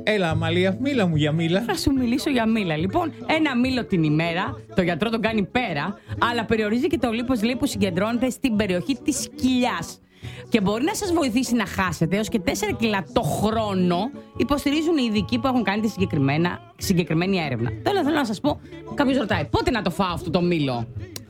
Έλα, Αμαλία, μίλα μου για μήλα. Θα σου μιλήσω για μήλα. Λοιπόν, ένα μήλο την ημέρα, το γιατρό τον κάνει πέρα, αλλά περιορίζει και το λίπος που συγκεντρώνεται στην περιοχή της κοιλιάς. Και μπορεί να σας βοηθήσει να χάσετε έως και 4 κιλά το χρόνο, υποστηρίζουν οι ειδικοί που έχουν κάνει τη συγκεκριμένη έρευνα. Τώρα θέλω να σας πω, κάποιος ρωτάει, πότε να το φάω αυτό το μήλο?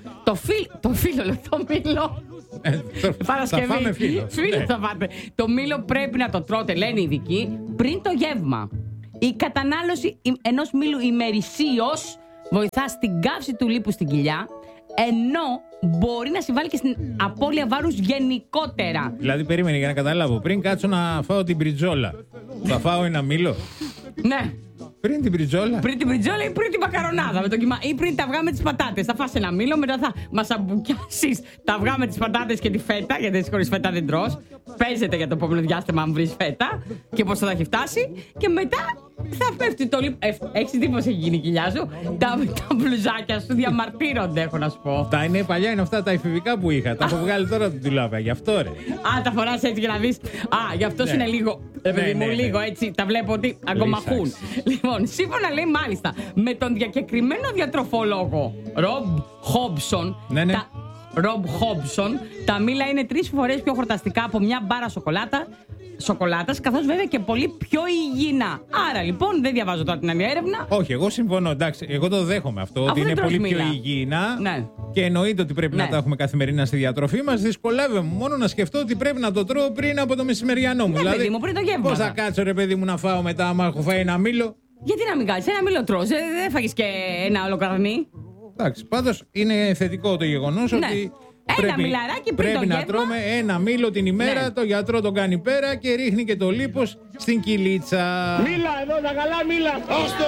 Το μήλο. Παρασκευή. Θα φάμε φύλλο. Θα φάτε. Το μήλο πρέπει να το τρώτε, λένε οι ειδικοί, πριν το γεύμα. Η κατανάλωση ενός μήλου ημερησίως βοηθά στην καύση του λίπους στην κοιλιά, ενώ μπορεί να συμβάλλει και στην απώλεια βάρους γενικότερα. Δηλαδή, περίμενε για να καταλάβω. Πριν κάτσω να φάω την μπριτζόλα, θα φάω ένα μήλο? Ναι. Πριν την μπριτζόλα. Πριν την μπριτζόλα ή πριν την μακαρονάδα με το κιμά. Ή πριν τα αυγά με τις πατάτες. Θα φας ένα μήλο, μετά θα μασαμπουκιάσεις τα αυγά με τις πατάτες και τη φέτα, γιατί χωρίς φέτα δεν τρως. Παίζεται για το επόμενο διάστημα αν βρεις φέτα και πώς θα έχει φτάσει. Και μετά θα πέφτει το λίπος. Έχεις δει πώς έχει γίνει η κοιλιά σου? Τα μπλουζάκια σου διαμαρτύρονται, έχω να σου πω. Τα είναι παλιά, είναι αυτά τα εφηβικά που είχα. Τα έχω βγάλει τώρα την τουλάπα. Γι' αυτό ρε. Α, τα φοράς έτσι για να δεις. Α, γι' αυτό είναι λίγο. Λίγο έτσι. Τα βλέπω ότι αγκομαχούν. Λοιπόν, σύμφωνα λέει μάλιστα με τον διακεκριμένο διατροφολόγο Ρομπ Χόμπσον. Ρομπ Χόμπσον, τα μήλα είναι 3 φορές πιο χορταστικά από μια μπάρα σοκολάτας, καθώς βέβαια και πολύ πιο υγιεινά. Άρα λοιπόν, δεν διαβάζω τώρα την άλλη έρευνα. Όχι, εγώ συμφωνώ. Εντάξει, εγώ το δέχομαι αυτό. Ότι είναι πολύ πιο υγιεινά. Ναι. Και εννοείται ότι πρέπει να τα έχουμε καθημερινά στη διατροφή μας. Δυσκολεύομαι μόνο να σκεφτώ ότι πρέπει να το τρώω πριν από το μεσημεριανό μου. Ναι, δηλαδή, παιδί μου, πριν το γεύμα. Πώς θα κάτσω, ρε παιδί μου, να φάω μετά, άμα έχω φάει ένα μήλο? Γιατί να μην κάτσεις, ένα μήλο τρως, δεν έφαγες και ένα όλο καρνί. Εντάξει, πάντως είναι θετικό το γεγονός ότι. Ένα μιλαράκι πριν πρέπει το να γεύμα. τρώμε ένα μήλο την ημέρα. Ναι. Το γιατρό τον κάνει πέρα και ρίχνει και το λίπος στην κοιλίτσα. Μίλα εδώ, τα καλά μίλα. Άστο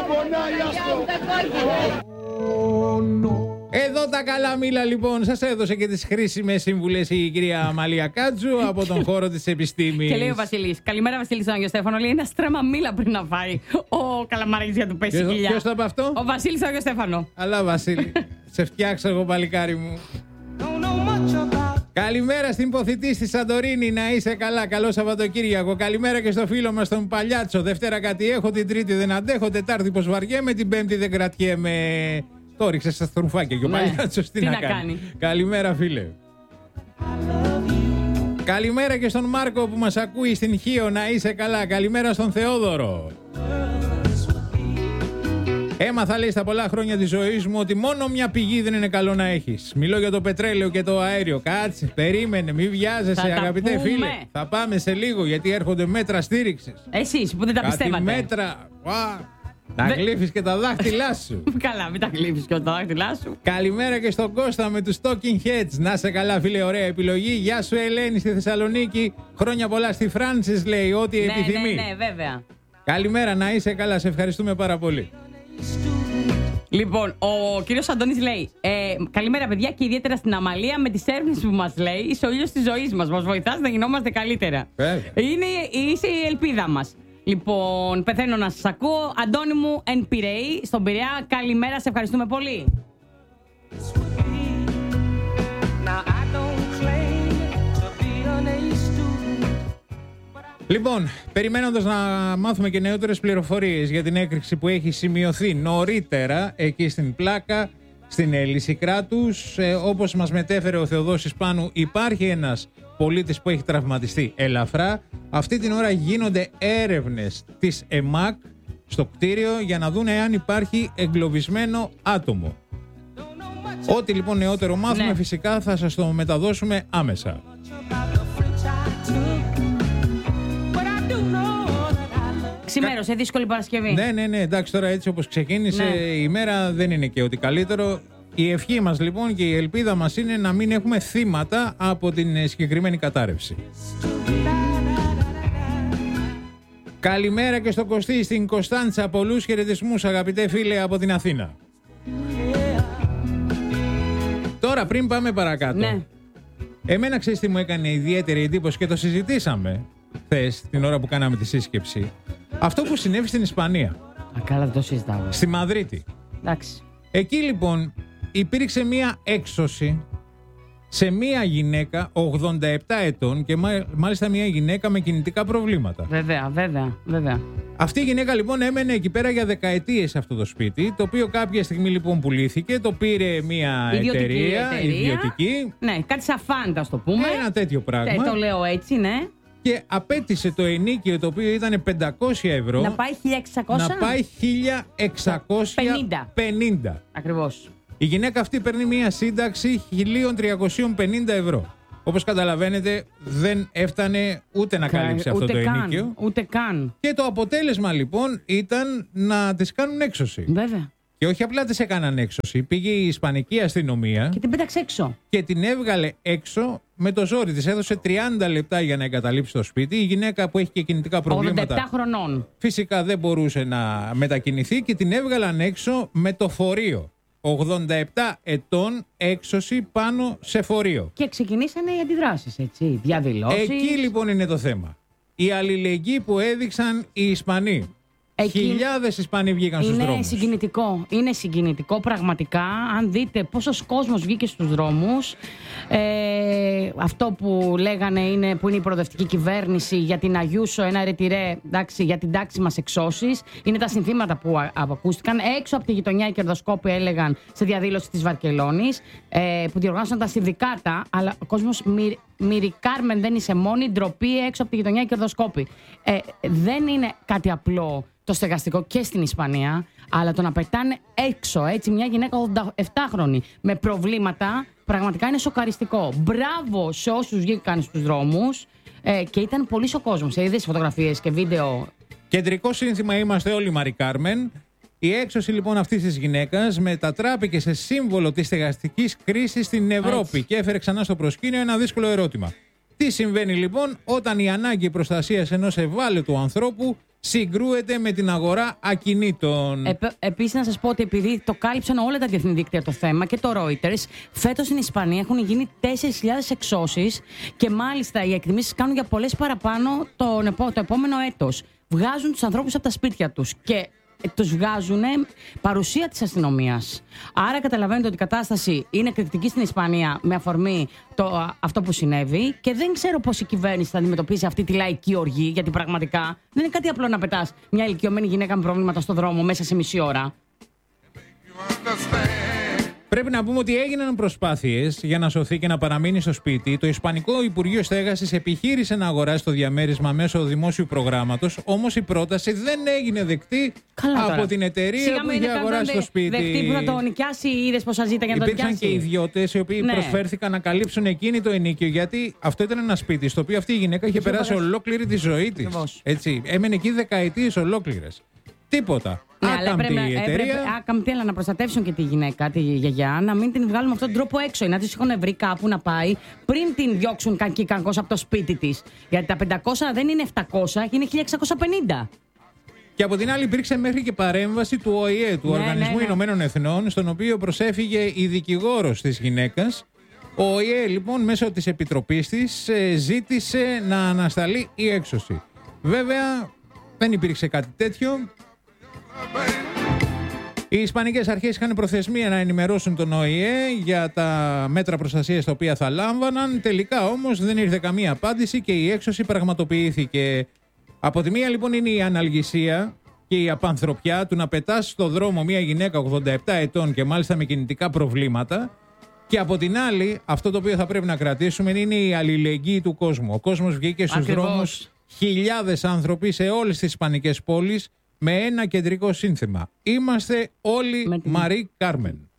πονάει, Εδώ τα καλά μήλα λοιπόν. Σας έδωσε και τις χρήσιμες σύμβουλες η κυρία Αμαλία Κάτζου από τον χώρο της επιστήμης. Και λέει ο Βασίλης, καλημέρα Βασίλη στον Άγιο Στέφανο. Λέει ένα στρέμμα μήλα πριν να φάει ο καλαμαρής για του πέσει κοιλιά. Ποιος το είπε αυτό? Ο Βασίλης στον Άγιο Στέφανο. Αλλά Βασίλη, σε φτιάξω εγώ παλικάρι μου. Καλημέρα στην ποθητή στη Σαντορίνη, να είσαι καλά. Καλό Σαββατοκύριακο. Καλημέρα και στο φίλο μας τον Παλιάτσο. Δευτέρα κάτι έχω, την Τρίτη δεν αντέχω, Τετάρτη πως βαριέμαι, την Πέμπτη δεν κρατιέμαι. Το ρίξε στα στρουφάκια και ο Παλιάτσος τι να κάνει. Καλημέρα φίλε. Καλημέρα και στον Μάρκο που μας ακούει στην Χίο, να είσαι καλά. Καλημέρα στον Θεόδωρο. Έμαθα, λέει, στα πολλά χρόνια της ζωής μου ότι μόνο μια πηγή δεν είναι καλό να έχεις. Μιλώ για το πετρέλαιο και το αέριο. Κάτσε, περίμενε, μη βιάζεσαι, αγαπητέ φίλε. Θα πάμε σε λίγο γιατί έρχονται μέτρα στήριξης. Εσείς που δεν τα πιστεύατε. Κάτι μέτρα. Να γλύφεις και τα δάχτυλά σου. Καλά, μην τα γλύφεις και τα δάχτυλά σου. Καλημέρα και στον Κώστα με τους Talking Heads. Να σε καλά, φίλε, ωραία επιλογή. Γεια σου, Ελένη στη Θεσσαλονίκη. Χρόνια πολλά στη Φράνσις, λέει, ό,τι επιθυμεί. Ναι, βέβαια. Καλημέρα, να είσαι καλά, σε ευχαριστούμε πάρα πολύ. Λοιπόν, ο κύριος Αντώνης λέει καλημέρα παιδιά και ιδιαίτερα στην Αμαλία με τις έρευνες που μας λέει. Είσαι ο ήλιος της ζωής μας, μας βοηθάς να γινόμαστε καλύτερα. Είσαι η ελπίδα μας. Λοιπόν, πεθαίνω να σας ακούω. Αντώνη μου, εν Πειραιή, στον Πειραιά, καλημέρα, σε ευχαριστούμε πολύ. Λοιπόν, περιμένοντας να μάθουμε και νεότερες πληροφορίες για την έκρηξη που έχει σημειωθεί νωρίτερα εκεί στην Πλάκα, στην Λυσικράτους, όπως μας μετέφερε ο Θεοδόσης Πάνου, υπάρχει ένας πολίτης που έχει τραυματιστεί ελαφρά. Αυτή την ώρα γίνονται έρευνες της ΕΜΑΚ στο κτίριο για να δουν εάν υπάρχει εγκλωβισμένο άτομο. Ό,τι λοιπόν νεότερο μάθουμε, φυσικά θα σας το μεταδώσουμε άμεσα. Ξημέρωσε, δύσκολη Παρασκευή. Ναι, εντάξει, τώρα έτσι όπως ξεκίνησε η μέρα δεν είναι και ότι καλύτερο. Η ευχή μας λοιπόν και η ελπίδα μας είναι να μην έχουμε θύματα από την συγκεκριμένη κατάρρευση. Καλημέρα και στον Κωστή στην Κωνσταντσα. Πολλούς χαιρετισμούς, αγαπητέ φίλε, από την Αθήνα. Τώρα πριν πάμε παρακάτω, εμένα ξέρεις τι μου έκανε ιδιαίτερη εντύπωση και το συζητήσαμε χθες την ώρα που κάναμε τη σύσκεψη? Αυτό που συνέβη στην Ισπανία. Καλά, δεν το συζητάμε. Στη Μαδρίτη. Εντάξει. Εκεί λοιπόν υπήρξε μία έξωση σε μία γυναίκα 87 ετών και μάλιστα μία γυναίκα με κινητικά προβλήματα. Βέβαια. Αυτή η γυναίκα λοιπόν έμενε εκεί πέρα για δεκαετίες σε αυτό το σπίτι, το οποίο κάποια στιγμή λοιπόν πουλήθηκε, το πήρε μια εταιρεία ιδιωτική. Ναι, κάτι σαν Φάντα, το πούμε. Ένα τέτοιο πράγμα. Το λέω έτσι, ναι. Και απέτησε το ενίκιο, το οποίο ήταν 500 ευρώ, να πάει 1600. να πάει 1650. Ακριβώς. Η γυναίκα αυτή παίρνει μια σύνταξη 1.350 ευρώ. Όπως καταλαβαίνετε, δεν έφτανε ούτε να καλύψει αυτό το ενίκιο. Ούτε καν. Και το αποτέλεσμα λοιπόν ήταν να της κάνουν έξωση. Βέβαια. Και όχι απλά της έκαναν έξωση. Πήγε η Ισπανική αστυνομία και την πέταξε έξω. Και την έβγαλε έξω με το ζόρι. Της έδωσε 30 λεπτά για να εγκαταλείψει το σπίτι. Η γυναίκα που έχει και κινητικά προβλήματα, 87 χρονών, φυσικά δεν μπορούσε να μετακινηθεί και την έβγαλαν έξω με το φορείο. 87 ετών, έξωση πάνω σε φορείο. Και ξεκινήσανε οι αντιδράσεις, έτσι, διαδηλώσεις. Εκεί λοιπόν είναι το θέμα. Η αλληλεγγύη που έδειξαν οι Ισπανοί. Χιλιάδες Ισπανοί βγήκαν στους δρόμους. Είναι συγκινητικό πραγματικά. Αν δείτε πόσος κόσμος βγήκε στους δρόμους, αυτό που λέγανε που είναι η προοδευτική κυβέρνηση για την Αγιούσο, ένα ρετυρέ, για την τάξη μας εξώσεις, είναι τα συνθήματα που ακούστηκαν. Έξω από τη γειτονιά οι κερδοσκόποι έλεγαν σε διαδήλωση της Βαρκελόνης, που διοργάνωσαν τα συνδικάτα, αλλά ο κόσμος Μυρι Κάρμεν, δεν είσαι μόνη, ντροπή, έξω από τη γειτονιά οι κερδοσκόποι. Δεν είναι κάτι απλό το στεγαστικό και στην Ισπανία, αλλά το να πετάνε έξω, έτσι, μια γυναίκα 87χρονη με προβλήματα, πραγματικά είναι σοκαριστικό. Μπράβο σε όσους βγήκαν στους δρόμους, και ήταν πολύ ο κόσμος. Είδες φωτογραφίες και βίντεο. Κεντρικό σύνθημα είμαστε όλοι, Μαρι Κάρμεν. Η έξωση λοιπόν αυτής της γυναίκας μετατράπηκε σε σύμβολο της στεγαστικής κρίσης στην Ευρώπη και έφερε ξανά στο προσκήνιο ένα δύσκολο ερώτημα. Τι συμβαίνει λοιπόν όταν η ανάγκη προστασίας ενός ευάλωτου ανθρώπου συγκρούεται με την αγορά ακινήτων? Επίσης, να σας πω ότι επειδή το κάλυψαν όλα τα διεθνή δίκτυα το θέμα και το Reuters, φέτος στην Ισπανία έχουν γίνει 4.000 εξώσεις και μάλιστα οι εκτιμήσεις κάνουν για πολλές παραπάνω το επόμενο έτος. Βγάζουν τους ανθρώπους από τα σπίτια τους και τους βγάζουν παρουσία της αστυνομίας. Άρα καταλαβαίνετε ότι η κατάσταση είναι κριτική στην Ισπανία με αφορμή αυτό που συνέβη και δεν ξέρω πώς η κυβέρνηση θα αντιμετωπίσει αυτή τη λαϊκή οργή, γιατί πραγματικά δεν είναι κάτι απλό να πετάς μια ηλικιωμένη γυναίκα με προβλήματα στο δρόμο μέσα σε μισή ώρα. Πρέπει να πούμε ότι έγιναν προσπάθειες για να σωθεί και να παραμείνει στο σπίτι. Το Ισπανικό Υπουργείο Στέγασης επιχείρησε να αγοράσει το διαμέρισμα μέσω δημόσιου προγράμματος, όμως η πρόταση δεν έγινε δεκτή από την εταιρεία που είχε αγοράσει το σπίτι. Δεκτή που θα το νοικιάσει, είδες πόσα ζήτα για να το νοικιάσει. Υπήρξαν και ιδιώτες οι οποίοι προσφέρθηκαν να καλύψουν εκείνη το ενοίκιο, γιατί αυτό ήταν ένα σπίτι στο οποίο αυτή η γυναίκα είχε περάσει ολόκληρη τη ζωή της. Έτσι, έμενε εκεί δεκαετίες ολόκληρες. Τίποτα. Ναι, άκαμπτη, αλλά να προστατεύσουν και τη γυναίκα, τη γιαγιά, να μην την βγάλουν με αυτόν τον τρόπο έξω, να τη έχουν βρει κάπου να πάει πριν την διώξουν κακή κακός από το σπίτι της. Γιατί τα 500 δεν είναι 700, είναι 1650. Και από την άλλη υπήρξε μέχρι και παρέμβαση του ΟΗΕ, του Οργανισμού Ηνωμένων Εθνών, στον οποίο προσέφυγε η δικηγόρος της γυναίκας. Ο ΟΗΕ λοιπόν μέσω της επιτροπής της ζήτησε να ανασταλεί η έξωση. Βέβαια δεν υπήρξε κάτι τέτοιο. Οι Ισπανικές αρχές είχαν προθεσμία να ενημερώσουν τον ΟΗΕ για τα μέτρα προστασίας τα οποία θα λάμβαναν. Τελικά όμως δεν ήρθε καμία απάντηση και η έξωση πραγματοποιήθηκε. Από τη μία λοιπόν είναι η αναλγησία και η απανθρωπιά του να πετάς στο δρόμο μια γυναίκα 87 ετών και μάλιστα με κινητικά προβλήματα. Και από την άλλη, αυτό το οποίο θα πρέπει να κρατήσουμε είναι η αλληλεγγύη του κόσμου. Ο κόσμος βγήκε στους δρόμους, χιλιάδες άνθρωποι σε όλες τις ισπανικές πόλεις, με ένα κεντρικό σύνθημα. Είμαστε όλοι Μαρί Κάρμεν.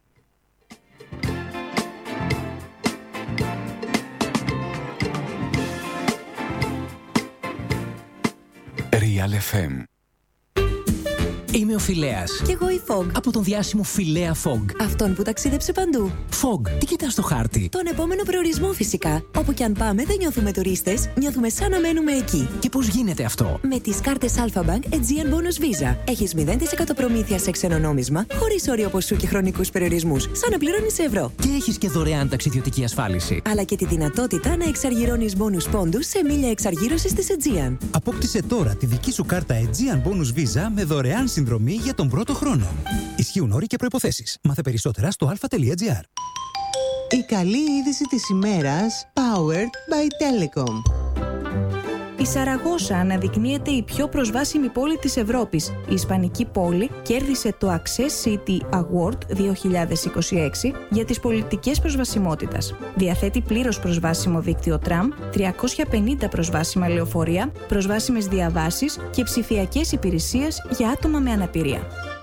Real FM. Είμαι ο Φιλέας. Κι εγώ η Fog. Από τον διάσημο Φιλέα Fog. Αυτόν που ταξίδεψε παντού. Fog, τι κοιτάς στο χάρτη? Τον επόμενο προορισμό φυσικά. Όπου κι αν πάμε δεν νιώθουμε τουρίστες, νιώθουμε σαν να μένουμε εκεί. Και πώς γίνεται αυτό? Με τις κάρτες Alpha Bank Aegean Bonus Visa. Έχεις 0% προμήθεια σε ξένο νόμισμα, χωρίς όριο ποσού και χρονικούς περιορισμούς, σαν να πληρώνεις σε ευρώ. Και έχεις και δωρεάν ταξιδιωτική ασφάλιση. Αλλά και τη δυνατότητα να εξαργυρώνεις bonus πόντους σε μίλια εξαργύρωσης της Aegean. Απόκτησε τώρα τη δική σου κάρτα Aegean Bonus Visa με δωρεάν συνδρομή για τον πρώτο χρόνο. Ισχύουν όροι και προϋποθέσεις. Μάθε περισσότερα στο alpha.gr. Η καλή είδηση της ημέρας, powered by Telecom. Η Σαραγώσα αναδεικνύεται η πιο προσβάσιμη πόλη της Ευρώπης. Η ισπανική πόλη κέρδισε το Access City Award 2026 για τις πολιτικές προσβασιμότητας. Διαθέτει πλήρως προσβάσιμο δίκτυο τραμ, 350 προσβάσιμα λεωφορεία, προσβάσιμες διαβάσεις και ψηφιακές υπηρεσίες για άτομα με αναπηρία.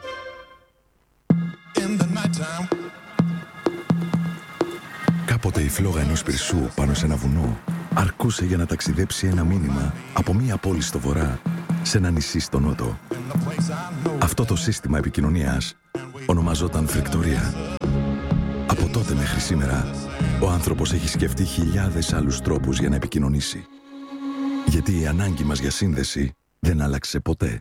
Κάποτε η φλόγα ενός πυρσού πάνω σε ένα βουνό αρκούσε για να ταξιδέψει ένα μήνυμα από μία πόλη στο βορρά σε ένα νησί στο νότο. Αυτό το σύστημα επικοινωνίας ονομαζόταν φρεκτορία. Από τότε μέχρι σήμερα, ο άνθρωπος έχει σκεφτεί χιλιάδες άλλους τρόπους για να επικοινωνήσει. Γιατί η ανάγκη μας για σύνδεση δεν άλλαξε ποτέ.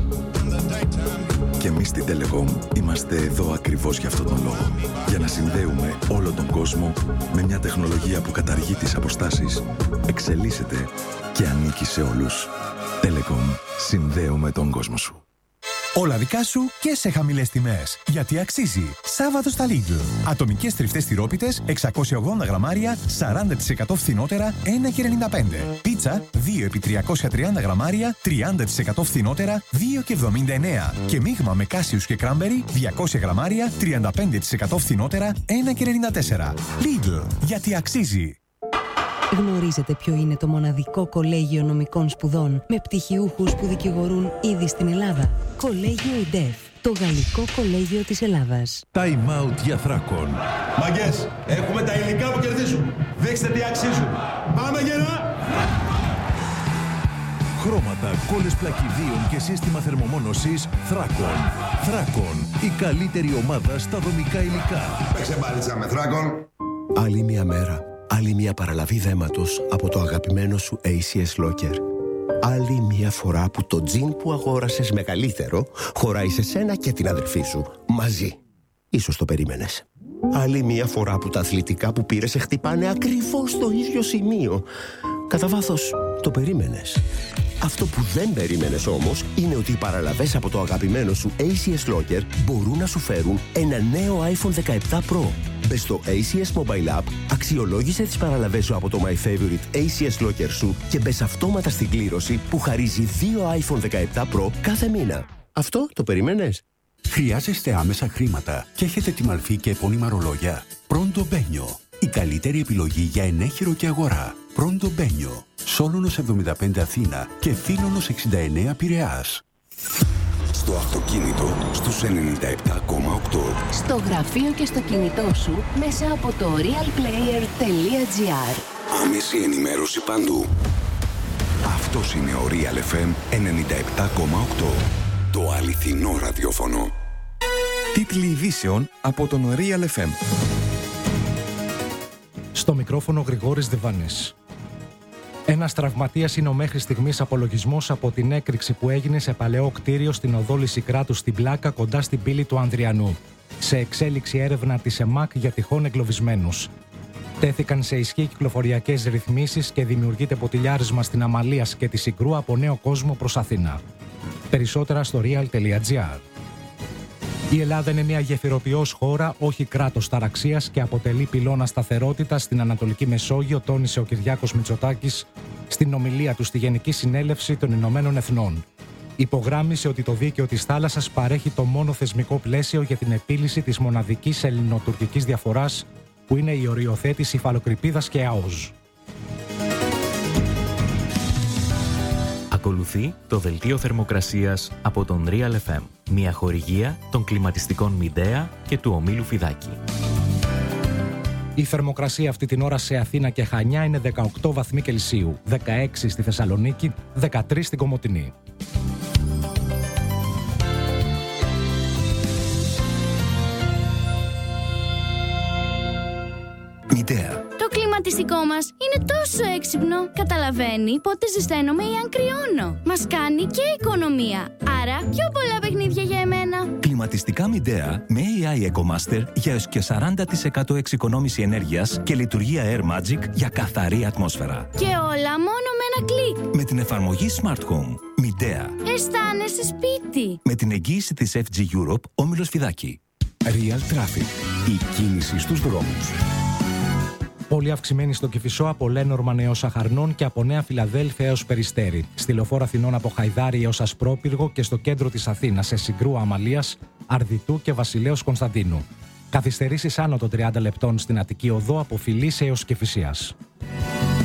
Και εμείς στην Telecom είμαστε εδώ ακριβώς για αυτόν τον λόγο. Για να συνδέουμε όλο τον κόσμο με μια τεχνολογία που καταργεί τις αποστάσεις, εξελίσσεται και ανήκει σε όλους. Telecom, συνδέουμε τον κόσμο σου. Όλα δικά σου και σε χαμηλές τιμές. Γιατί αξίζει. Σάββατο στα Lidl. Ατομικές τριφτές τυρόπιτες, 680 γραμμάρια, 40% φθηνότερα, 1,95. Πίτσα, 2x330 γραμμάρια, 30% φθηνότερα, 2,79. Και μείγμα με κάσιους και κράμπερι, 200 γραμμάρια, 35% φθηνότερα, 1,94. Lidl. Γιατί αξίζει. Γνωρίζετε ποιο είναι το μοναδικό κολέγιο νομικών σπουδών με πτυχιούχους που δικηγορούν ήδη στην Ελλάδα? Κολέγιο ΙΝΤΕΦ, το γαλλικό κολέγιο της Ελλάδας. Time out για Θράκον. Μαγκές, έχουμε τα υλικά που κερδίζουν. Δείξτε τι αξίζουν. Πάμε γερά! Χρώματα, κόλλες πλακιδίων και σύστημα θερμομόνωσης Θράκον. Θράκον, η καλύτερη ομάδα στα δομικά υλικά. Παίξε μπάλιτσα με Θράκον. Άλλη μια μέρα. Άλλη μια παραλαβή δέματος από το αγαπημένο σου ACS Locker. Άλλη μια φορά που το τζιν που αγόρασες μεγαλύτερο χωράει σε σένα και την αδερφή σου μαζί. Ίσως το περίμενες. Άλλη μια φορά που τα αθλητικά που πήρες σε χτυπάνε ακριβώς στο ίδιο σημείο. Κατά βάθος το περίμενες. Αυτό που δεν περίμενες όμως είναι ότι οι παραλαβές από το αγαπημένο σου ACS Locker μπορούν να σου φέρουν ένα νέο iPhone 17 Pro. Μπες στο ACS Mobile App, αξιολόγησε τις παραλαβές σου από το My Favorite ACS Locker σου και μπες αυτόματα στην κλήρωση που χαρίζει 2 iPhone 17 Pro κάθε μήνα. Αυτό το περίμενες? Χρειάζεστε άμεσα χρήματα και έχετε τη μαλφή και επώνυμα ρολόγια? Pronto Benio. Η καλύτερη επιλογή για ενέχειρο και αγορά. Pronto Benio. Σόλωνος 75 Αθήνα και Φίλωνος 69 Πειραιάς. Στο αυτοκίνητο στους 97,8. Στο γραφείο και στο κινητό σου μέσα από το realplayer.gr. Άμεση ενημέρωση παντού. Αυτός είναι ο Real FM 97,8. Το αληθινό ραδιόφωνο. Τίτλοι ειδήσεων από τον Real FM. Στο μικρόφωνο Γρηγόρης Διβάνης. Ένας τραυματίας είναι ο μέχρι στιγμής απολογισμός από την έκρηξη που έγινε σε παλαιό κτίριο στην οδό Λυσικράτου στην Πλάκα κοντά στην πύλη του Ανδριανού. Σε εξέλιξη έρευνα της ΕΜΑΚ για τυχόν εγκλωβισμένους. Τέθηκαν σε ισχύ κυκλοφοριακές ρυθμίσεις και δημιουργείται ποτηλιάρισμα στην Αμαλίας και τη Συγκρού από Νέο Κόσμο προς Αθήνα. Περισσότερα στο real.gr. Η Ελλάδα είναι μια γεφυροποιός χώρα, όχι κράτος ταραξίας και αποτελεί πυλώνα σταθερότητας στην Ανατολική Μεσόγειο, τόνισε ο Κυριάκος Μητσοτάκης στην ομιλία του στη Γενική Συνέλευση των Ηνωμένων Εθνών. Υπογράμμισε ότι το δίκαιο της θάλασσας παρέχει το μόνο θεσμικό πλαίσιο για την επίλυση της μοναδικής ελληνοτουρκικής διαφοράς, που είναι η οριοθέτηση υφαλοκρηπίδας και ΑΟΣ. Ακολουθεί το δελτίο θερμοκρασίας από τον Real FM. Μια χορηγία των κλιματιστικών Midea και του ομίλου Φιδάκη. Η θερμοκρασία αυτή την ώρα σε Αθήνα και Χανιά είναι 18 βαθμοί Κελσίου, 16 στη Θεσσαλονίκη, 13 στην Κομοτηνή. Midea. Το κλιματιστικό μας είναι τόσο έξυπνο. Καταλαβαίνει πότε ζεσταίνομαι ή αν κρυώνω. Μας κάνει και οικονομία. Άρα πιο πολλά παιχνίδια για εμένα. Κλιματιστικά Midea με AI EcoMaster για έως και 40% εξοικονόμηση ενέργειας και λειτουργία Air Magic για καθαρή ατμόσφαιρα. Και όλα μόνο με ένα κλικ. Με την εφαρμογή Smart Home. Midea. Αισθάνεσαι σπίτι. Με την εγγύηση της FG Europe, όμιλος Φιδάκη. Real Traffic. Η κίνηση στους δρόμους. Πολύ αυξημένη στο Κηφισό από Λένορμαν έως Αχαρνών και από Νέα Φιλαδέλφια έως Περιστέρι. Στη λεωφόρο Αθηνών από Χαϊδάρι έως Ασπρόπυργο και στο κέντρο της Αθήνας σε Συγκρού Αμαλίας, Αρδιτού και Βασιλέως Κωνσταντίνου. Καθυστερήσεις άνω των 30 λεπτών στην Αττική Οδό από Φιλής έως Κηφισίας.